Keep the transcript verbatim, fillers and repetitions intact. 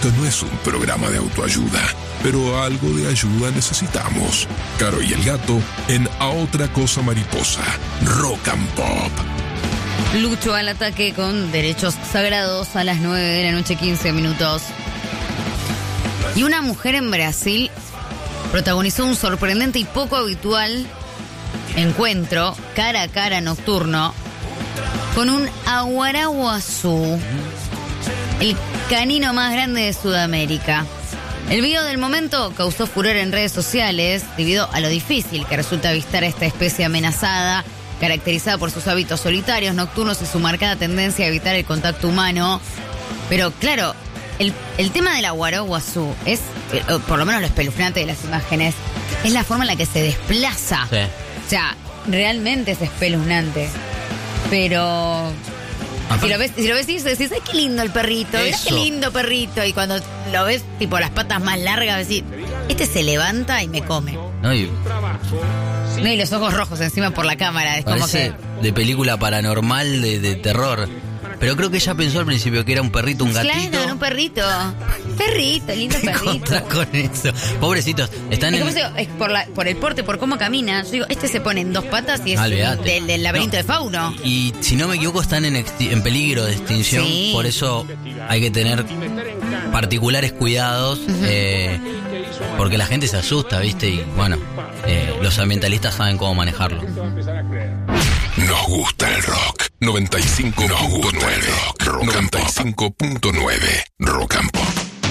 Esto no es un programa de autoayuda, pero algo de ayuda necesitamos. Caro y el gato en A Otra Cosa Mariposa, Rock and Pop. Lucho al ataque con Derechos Sagrados a las nueve de la noche, quince minutos. Y una mujer en Brasil protagonizó un sorprendente y poco habitual encuentro cara a cara nocturno con un aguaraguazú, el canino más grande de Sudamérica. El video del momento causó furor en redes sociales debido a lo difícil que resulta avistar a esta especie amenazada, caracterizada por sus hábitos solitarios, nocturnos y su marcada tendencia a evitar el contacto humano. Pero claro, el, el tema del aguaraguazú es, por lo menos lo espeluznante de las imágenes, es la forma en la que se desplaza. Sí. O sea, realmente es espeluznante. Pero si lo ves, si lo ves y decís, ¡ay, qué lindo el perrito! Mirá qué lindo perrito. Y cuando lo ves, tipo, las patas más largas, decís, este se levanta y me come. No, y No, y los ojos rojos encima por la cámara. Es como parece que de película paranormal, de, de terror. Pero creo que ella pensó al principio que era un perrito, un gatito. Claro, un perrito. Perrito, lindo ¿Qué perrito. contra con eso? Pobrecitos, están Es, en... como se- es por, la, por el porte, por cómo camina. Yo digo, este se pone en dos patas y es Olvídate. del, del laberinto No. de Fauno. Y si no me equivoco están en, exti- en peligro de extinción, Sí. por eso hay que tener particulares cuidados, eh, porque la gente se asusta, ¿viste? Y bueno, eh, los ambientalistas saben cómo manejarlo. Nos gusta el rock. noventa y cinco punto nueve Rock and Pop. noventa y cinco punto nueve Rock and Pop.